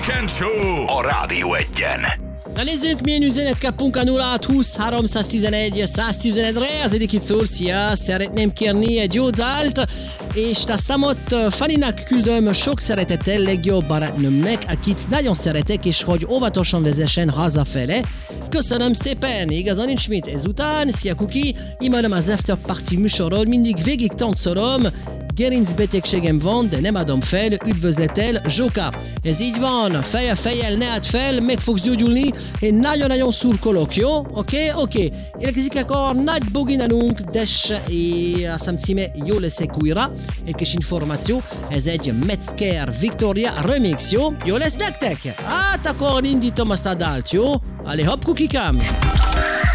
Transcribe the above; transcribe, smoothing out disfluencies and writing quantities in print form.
Ken Show a Rádió Egyen. Na nézzünk, milyen üzenet kapunk a 0620 311 111-re. Az egyik itt szól, szia, szeretném kérni egy jó dalt, és a számot Fanninak küldöm sok szeretettel legjobb barátnőmnek, akit nagyon szeretek, és hogy óvatosan vezessen hazafele. Köszönöm szépen, igazán nincs mit ezután. Szia Kuki, imádom az After Party műsorod, mindig végig táncolom. Gerincbetegségem van, de nem adom fel, üdvözlettel, Zsoka. Ez így van, fejjel, ne add fel, meg fogsz gyógyulni. Én nagyon-nagyon szurkolok, jó? Oké. Érkezik akkor nagy boginanunk, és azt hiszem címe Jó leszek újra. Egy kis információ, ez egy Metzger Victoria remix, jó? Jó lesz nektek? Hát akkor indítom azt a dalt, jó? Allez, hopp, kukikám!